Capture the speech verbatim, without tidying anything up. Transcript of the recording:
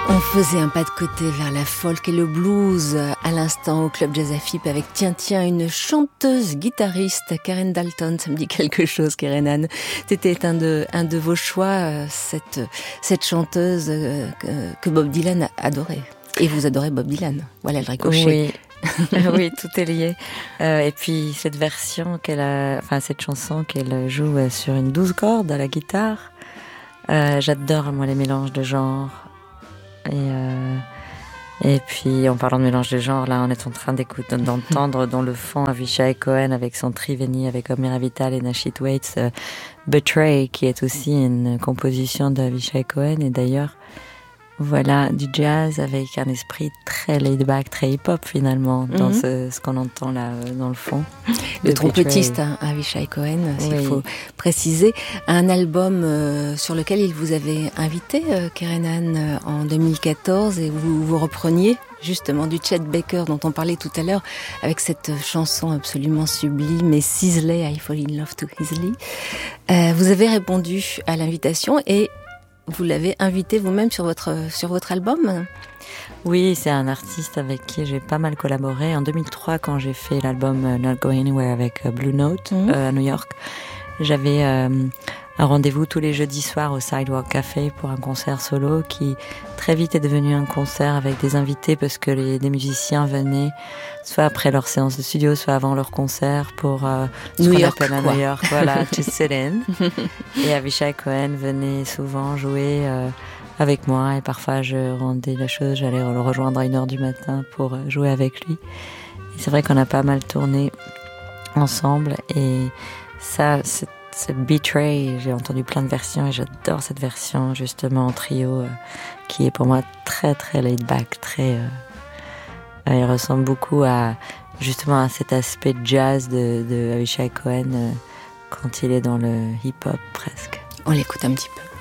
On faisait un pas de côté vers la folk et le blues à l'instant au Club Jazz Afip avec tiens tiens une chanteuse guitariste, Karen Dalton. Ça me dit quelque chose, Kerenan. C'était un de un de vos choix, cette cette chanteuse que Bob Dylan adorait. Et vous adorez Bob Dylan. Voilà le ricochet. Oui. Oui, tout est lié. Euh, et puis cette version qu'elle a, enfin cette chanson qu'elle joue sur une douze cordes à la guitare. Euh, j'adore moi les mélanges de genres. Et, euh, et puis en parlant de mélange de genres, là on est en train d'écouter, d'entendre dans le fond Avishai Cohen avec son Triveni avec Omer Avital et Nashit Waits, euh, Betray, qui est aussi une composition d'Avishai Cohen. Et d'ailleurs voilà du jazz avec un esprit très laid back, très hip-hop finalement dans mm-hmm. ce, ce qu'on entend là dans le fond. Le trompettiste hein, Avishai Cohen, s'il oui. faut préciser, un album euh, sur lequel il vous avait invité, euh, Kerenan, euh, en deux mille quatorze, et vous vous repreniez justement du Chet Baker dont on parlait tout à l'heure avec cette chanson absolument sublime et ciselée, I Fall in Love Too Easily. Euh, vous avez répondu à l'invitation et vous l'avez invité vous-même sur votre, sur votre album ? Oui, c'est un artiste avec qui j'ai pas mal collaboré. En deux mille trois, quand j'ai fait l'album Not Going Anywhere avec Blue Note mmh. euh, à New York, j'avais euh, un rendez-vous tous les jeudis soirs au Sidewalk Café pour un concert solo qui très vite est devenu un concert avec des invités parce que les, des musiciens venaient soit après leur séance de studio, soit avant leur concert pour euh, ce New qu'on York, appelle à quoi. New York, voilà, to sit in. Et Avishai Cohen venait souvent jouer euh, avec moi et parfois je rendais la chose, j'allais le rejoindre à une heure du matin pour jouer avec lui. Et c'est vrai qu'on a pas mal tourné ensemble et ça, c'est ce Betray, j'ai entendu plein de versions et j'adore cette version justement en trio euh, qui est pour moi très très laid back, très euh, elle ressemble beaucoup à justement à cet aspect jazz de, de Avishai Cohen euh, quand il est dans le hip-hop presque. On l'écoute un petit peu.